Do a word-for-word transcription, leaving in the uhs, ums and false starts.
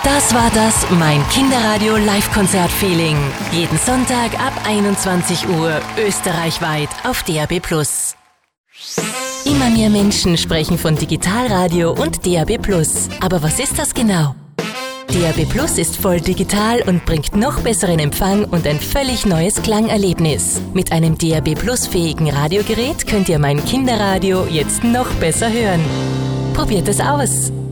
Das war das Mein Kinderradio Live-Konzert-Feeling. Jeden Sonntag ab einundzwanzig Uhr österreichweit auf D A B plus. Immer mehr Menschen sprechen von Digitalradio und D A B plus. Aber was ist das genau? D A B plus ist voll digital und bringt noch besseren Empfang und ein völlig neues Klangerlebnis. Mit einem D A B plus fähigen Radiogerät könnt ihr Mein Kinderradio jetzt noch besser hören. Probiert es aus!